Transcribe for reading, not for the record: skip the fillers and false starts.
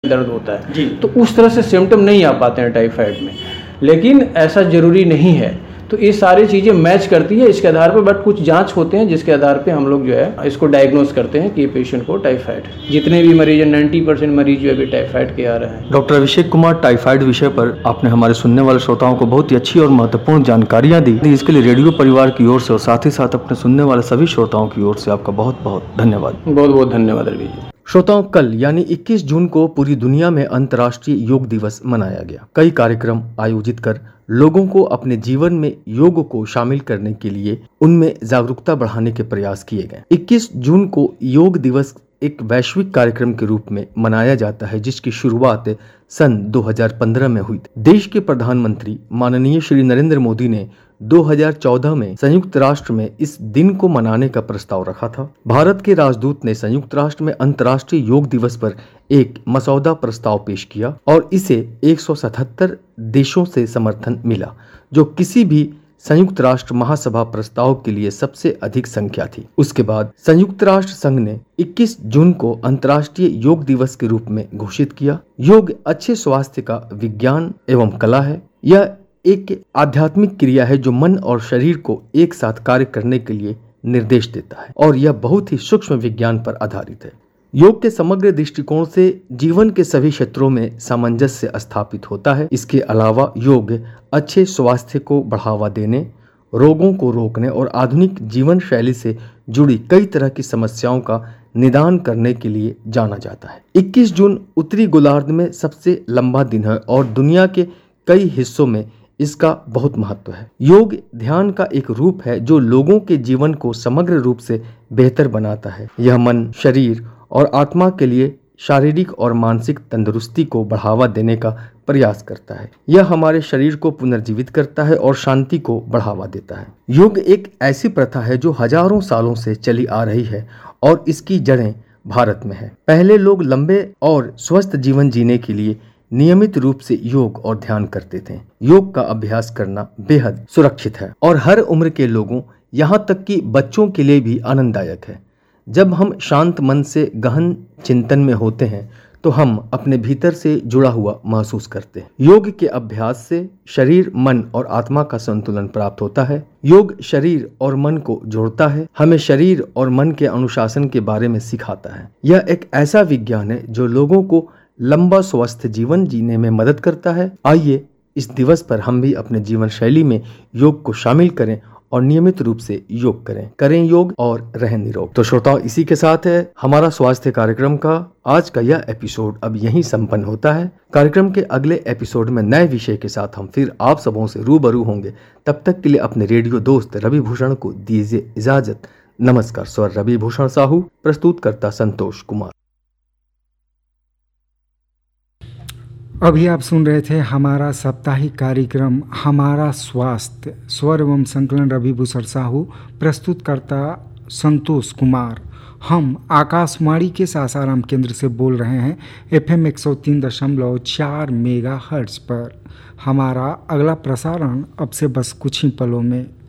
दर्द होता है जी। तो उस तरह से सिम्टम नहीं आ पाते हैं टाइफाइड में, लेकिन ऐसा ज़रूरी नहीं है। तो ये सारी चीज़ें मैच करती है इसके आधार पर, बट कुछ जांच होते हैं जिसके आधार पे हम लोग जो है इसको डायग्नोस करते हैं कि ये पेशेंट को टाइफाइड है। जितने भी मरीज हैं 90% मरीज जो है अभी टाइफाइड के आ रहे हैं। डॉक्टर अभिषेक कुमार, टाइफाइड विषय पर आपने हमारे सुनने वाले श्रोताओं को बहुत ही अच्छी और महत्वपूर्ण जानकारियां दी। इसके लिए रेडियो परिवार की ओर से और साथ ही साथ अपने सुनने वाले सभी श्रोताओं की ओर से आपका बहुत बहुत धन्यवाद। बहुत बहुत धन्यवाद रवि जी। श्रोताओं, कल यानी 21 जून को पूरी दुनिया में अंतर्राष्ट्रीय योग दिवस मनाया गया। कई कार्यक्रम आयोजित कर लोगों को अपने जीवन में योग को शामिल करने के लिए उनमें जागरूकता बढ़ाने के प्रयास किए गए। 21 जून को योग दिवस एक वैश्विक कार्यक्रम के रूप में मनाया जाता है, जिसकी शुरुआत सन 2015 में हुई थी। देश के प्रधानमंत्री माननीय श्री नरेंद्र मोदी ने 2014 में संयुक्त राष्ट्र में इस दिन को मनाने का प्रस्ताव रखा था। भारत के राजदूत ने संयुक्त राष्ट्र में अंतर्राष्ट्रीय योग दिवस पर एक मसौदा प्रस्ताव पेश किया और इसे 177 देशों से समर्थन मिला, जो किसी भी संयुक्त राष्ट्र महासभा प्रस्ताव के लिए सबसे अधिक संख्या थी। उसके बाद संयुक्त राष्ट्र संघ ने 21 जून को अंतर्राष्ट्रीय योग दिवस के रूप में घोषित किया। योग अच्छे स्वास्थ्य का विज्ञान एवं कला है। यह एक आध्यात्मिक क्रिया है जो मन और शरीर को एक साथ कार्य करने के लिए निर्देश देता है और यह बहुत ही सूक्ष्म विज्ञान पर आधारित है। योग के समग्र दृष्टिकोण से जीवन के सभी क्षेत्रों में सामंजस्य स्थापित होता है। इसके अलावा योग अच्छे स्वास्थ्य को बढ़ावा देने, रोगों को रोकने और आधुनिक जीवन शैली से जुड़ी कई तरह की समस्याओं का निदान करने के लिए जाना जाता है। 21 जून उत्तरी गोलार्ध में सबसे लंबा दिन है और दुनिया के कई हिस्सों में इसका बहुत महत्व है। योग ध्यान का एक रूप है जो लोगों के जीवन को समग्र रूप से बेहतर बनाता है। यह मन, शरीर और आत्मा के लिए शारीरिक और मानसिक तंदुरुस्ती को बढ़ावा देने का प्रयास करता है। यह हमारे शरीर को पुनर्जीवित करता है और शांति को बढ़ावा देता है। योग एक ऐसी प्रथा है जो हजारों सालों से चली आ रही है और इसकी जड़ें भारत में है। पहले लोग लंबे और स्वस्थ जीवन जीने के लिए नियमित रूप से योग और ध्यान करते थे। योग का अभ्यास करना बेहद सुरक्षित है और हर उम्र के लोगों, यहाँ तक कि बच्चों के लिए भी आनंददायक है। जब हम शांत मन से गहन चिंतन में होते हैं तो हम अपने भीतर से जुड़ा हुआ महसूस करते हैं। योग के अभ्यास से शरीर, मन और आत्मा का संतुलन प्राप्त होता है। योग शरीर और मन को जोड़ता है, हमें शरीर और मन के अनुशासन के बारे में सिखाता है। यह एक ऐसा विज्ञान है जो लोगों को लंबा स्वस्थ जीवन जीने में मदद करता है। आइए इस दिवस पर हम भी अपने जीवन शैली में योग को शामिल करें और नियमित रूप से योग करें योग और रहें निरोग। तो श्रोताओं, इसी के साथ है हमारा स्वास्थ्य कार्यक्रम का आज का यह एपिसोड अब यहीं संपन्न होता है। कार्यक्रम के अगले एपिसोड में नए विषय के साथ हम फिर आप सबों से रूबरू होंगे। तब तक के लिए अपने रेडियो दोस्त रवि भूषण को दीजिए इजाजत। नमस्कार। स्वर रवि भूषण साहू, प्रस्तुतकर्ता संतोष कुमार। अभी आप सुन रहे थे हमारा साप्ताहिक कार्यक्रम हमारा स्वास्थ्य। स्वर एवं संकलन रवि भूषण साहू, प्रस्तुतकर्ता संतोष कुमार। हम आकाशवाणी के सासाराम केंद्र से बोल रहे हैं FM 103.4 मेगाहर्ट्ज पर। हमारा अगला प्रसारण अब से बस कुछ ही पलों में